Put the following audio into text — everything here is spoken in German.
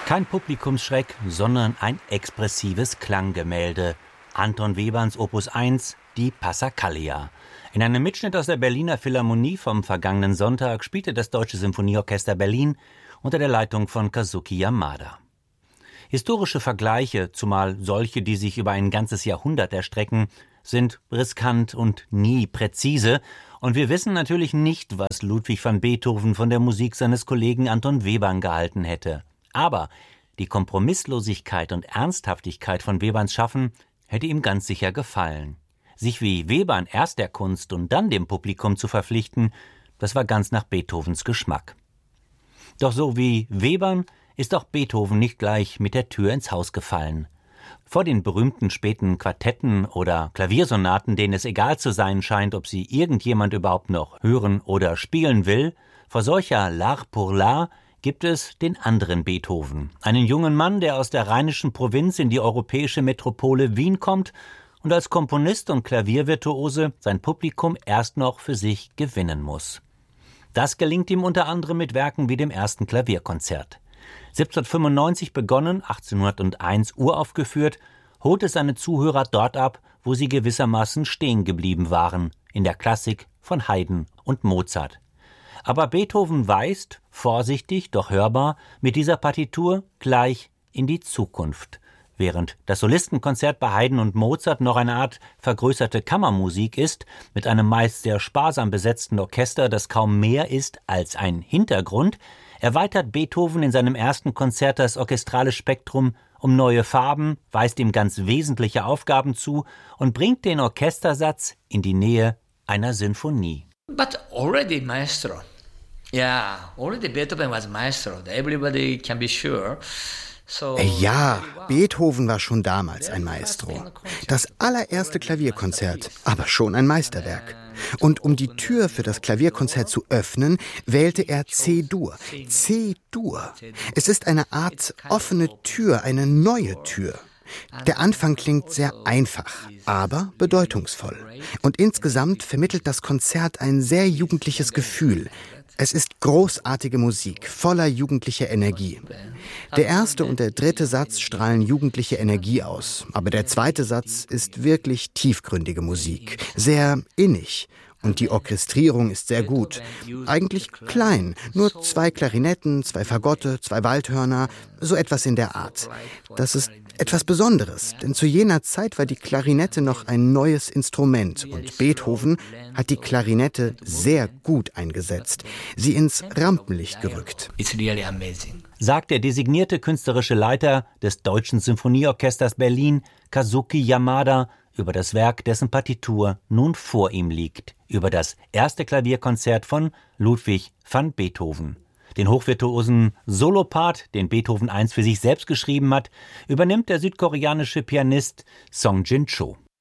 Kein Publikumsschreck, sondern ein expressives Klanggemälde. Anton Webers Opus 1, die Passacaglia. In einem Mitschnitt aus der Berliner Philharmonie vom vergangenen Sonntag spielte das Deutsche Symphonieorchester Berlin unter der Leitung von Kazuki Yamada. Historische Vergleiche, zumal solche, die sich über ein ganzes Jahrhundert erstrecken, sind riskant und nie präzise. Und wir wissen natürlich nicht, was Ludwig van Beethoven von der Musik seines Kollegen Anton Webern gehalten hätte. Aber die Kompromisslosigkeit und Ernsthaftigkeit von Weberns Schaffen hätte ihm ganz sicher gefallen. Sich wie Webern erst der Kunst und dann dem Publikum zu verpflichten, das war ganz nach Beethovens Geschmack. Doch so wie Webern ist auch Beethoven nicht gleich mit der Tür ins Haus gefallen. Vor den berühmten späten Quartetten oder Klaviersonaten, denen es egal zu sein scheint, ob sie irgendjemand überhaupt noch hören oder spielen will, vor solcher L'art pour l'art gibt es den anderen Beethoven, einen jungen Mann, der aus der rheinischen Provinz in die europäische Metropole Wien kommt und als Komponist und Klaviervirtuose sein Publikum erst noch für sich gewinnen muss. Das gelingt ihm unter anderem mit Werken wie dem ersten Klavierkonzert. 1795 begonnen, 1801 uraufgeführt, holt es seine Zuhörer dort ab, wo sie gewissermaßen stehen geblieben waren, in der Klassik von Haydn und Mozart. Aber Beethoven weist, vorsichtig, doch hörbar, mit dieser Partitur gleich in die Zukunft. Während das Solistenkonzert bei Haydn und Mozart noch eine Art vergrößerte Kammermusik ist, mit einem meist sehr sparsam besetzten Orchester, das kaum mehr ist als ein Hintergrund, erweitert Beethoven in seinem ersten Konzert das orchestrale Spektrum um neue Farben, weist ihm ganz wesentliche Aufgaben zu und bringt den Orchestersatz in die Nähe einer Sinfonie. But already maestro. Yeah, already Beethoven was maestro. Everybody can be sure. Ja, Beethoven war schon damals ein Maestro. Das allererste Klavierkonzert, aber schon ein Meisterwerk. Und um die Tür für das Klavierkonzert zu öffnen, wählte er C-Dur. C-Dur. Es ist eine Art offene Tür, eine neue Tür. Der Anfang klingt sehr einfach, aber bedeutungsvoll. Und insgesamt vermittelt das Konzert ein sehr jugendliches Gefühl. Es ist großartige Musik, voller jugendlicher Energie. Der erste und der dritte Satz strahlen jugendliche Energie aus, aber der zweite Satz ist wirklich tiefgründige Musik, sehr innig. Und die Orchestrierung ist sehr gut. Eigentlich klein, nur 2 Klarinetten, 2 Fagotte, 2 Waldhörner, so etwas in der Art. Das ist etwas Besonderes, denn zu jener Zeit war die Klarinette noch ein neues Instrument und Beethoven hat die Klarinette sehr gut eingesetzt, sie ins Rampenlicht gerückt. Sagt der designierte künstlerische Leiter des Deutschen Symphonieorchesters Berlin, Kazuki Yamada, über das Werk, dessen Partitur nun vor ihm liegt, über das erste Klavierkonzert von Ludwig van Beethoven. Den hochvirtuosen Solopart, den Beethoven einst für sich selbst geschrieben hat, übernimmt der südkoreanische Pianist Song Jin-cho.